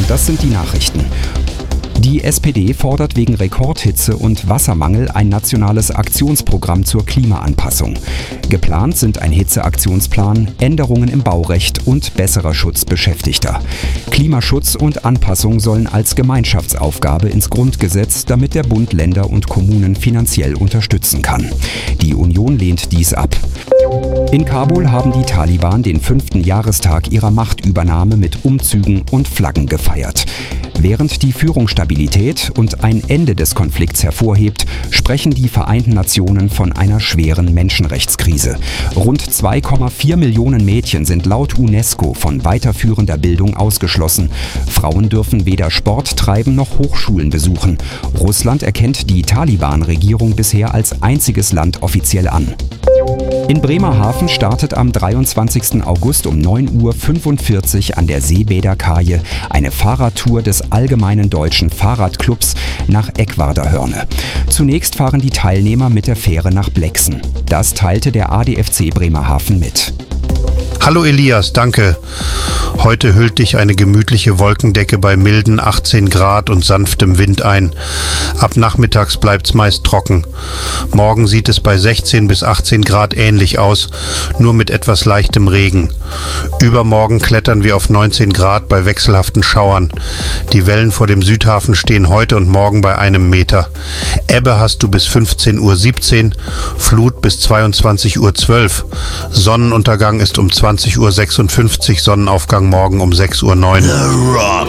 das sind die Nachrichten. Die SPD fordert wegen Rekordhitze und Wassermangel ein nationales Aktionsprogramm zur Klimaanpassung. Geplant sind ein Hitzeaktionsplan, Änderungen im Baurecht und besserer Schutz Beschäftigter. Klimaschutz und Anpassung sollen als Gemeinschaftsaufgabe ins Grundgesetz, damit der Bund Länder und Kommunen finanziell unterstützen kann. Die Union lehnt dies ab. In Kabul haben die Taliban den 5. Jahrestag ihrer Machtübernahme mit Umzügen und Flaggen gefeiert. Während die Führungsstabilität und ein Ende des Konflikts hervorhebt, sprechen die Vereinten Nationen von einer schweren Menschenrechtskrise. Rund 2,4 Millionen Mädchen sind laut UNESCO von weiterführender Bildung ausgeschlossen. Frauen dürfen weder Sport treiben noch Hochschulen besuchen. Russland erkennt die Taliban-Regierung bisher als einziges Land offiziell an. In Bremerhaven startet am 23. August um 9:45 Uhr an der Seebäderkaje eine Fahrradtour des Allgemeinen Deutschen Fahrradclubs nach Eckwarder-Hörne. Zunächst fahren die Teilnehmer mit der Fähre nach Blexen. Das teilte der ADFC Bremerhaven mit. Hallo Elias, danke. Heute hüllt dich eine gemütliche Wolkendecke bei milden 18 Grad und sanftem Wind ein. Ab nachmittags bleibt's meist trocken. Morgen sieht es bei 16 bis 18 Grad ähnlich aus, nur mit etwas leichtem Regen. Übermorgen klettern wir auf 19 Grad bei wechselhaften Schauern. Die Wellen vor dem Südhafen stehen heute und morgen bei 1 Meter. Ebbe hast du bis 15:17 Uhr, Flut bis 22:12 Uhr. Sonnenuntergang ist um 20:56 Uhr, Sonnenaufgang morgen um 6:09 Uhr. The Rock.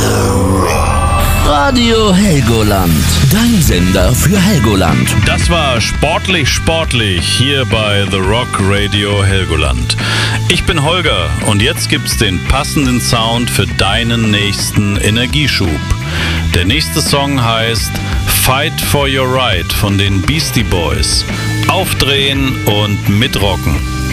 Radio Helgoland, dein Sender für Helgoland. Das war Sportlich hier bei The Rock Radio Helgoland. Ich bin Holger und jetzt gibt's den passenden Sound für deinen nächsten Energieschub. Der nächste Song heißt Fight for Your Right von den Beastie Boys. Aufdrehen und mitrocken.